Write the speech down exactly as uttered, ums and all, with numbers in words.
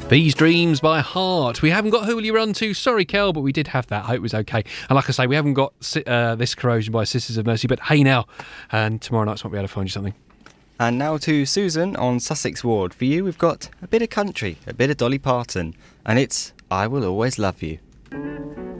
These Dreams by Heart. We haven't got Who Will You Run To? Sorry, Kel, but we did have that. I hope it was okay. And like I say, we haven't got uh, This Corrosion by Sisters of Mercy, but hey now. And tomorrow night might be able to find you something. And now to Susan on Sussex Ward. For you, we've got a bit of country, a bit of Dolly Parton, and it's I Will Always Love You.